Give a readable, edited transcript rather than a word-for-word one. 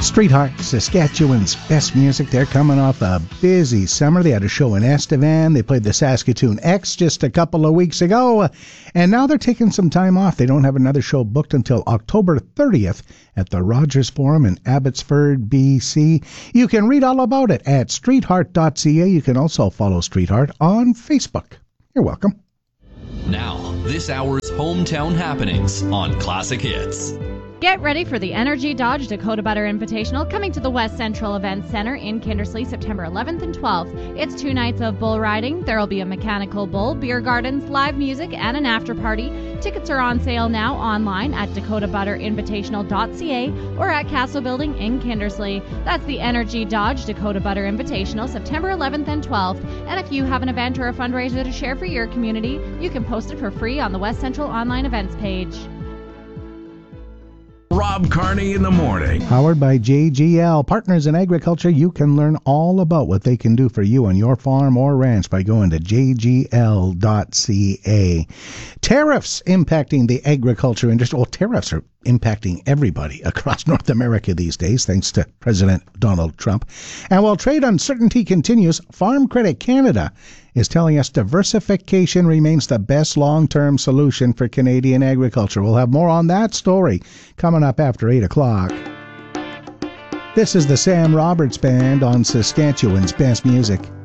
Streetheart, Saskatchewan's best music. They're coming off a busy summer. They had a show in Estevan. They played the Saskatoon X just a couple of weeks ago. And now they're taking some time off. They don't have another show booked until October 30th at the Rogers Forum in Abbotsford, BC. You can read all about it at streetheart.ca. You can also follow Streetheart on Facebook. You're welcome. Now, this hour's hometown happenings on Classic Hits. Get ready for the Energy Dodge Dakota Butter Invitational coming to the West Central Events Center in Kindersley September 11th and 12th. It's 2 nights of bull riding. There will be a mechanical bull, beer gardens, live music, and an after party. Tickets are on sale now online at dakotabutterinvitational.ca or at Castle Building in Kindersley. That's the Energy Dodge Dakota Butter Invitational September 11th and 12th. And if you have an event or a fundraiser to share for your community, you can post it for free on the West Central online events page. Rob Carney in the morning. Powered by JGL. Partners in Agriculture. You can learn all about what they can do for you on your farm or ranch by going to jgl.ca. Tariffs impacting the agriculture industry. Well, tariffs are impacting everybody across North America these days, thanks to President Donald Trump. And while trade uncertainty continues, Farm Credit Canada is telling us diversification remains the best long-term solution for Canadian agriculture. We'll have more on that story coming up after 8 o'clock. This is the Sam Roberts Band on Saskatchewan's best music.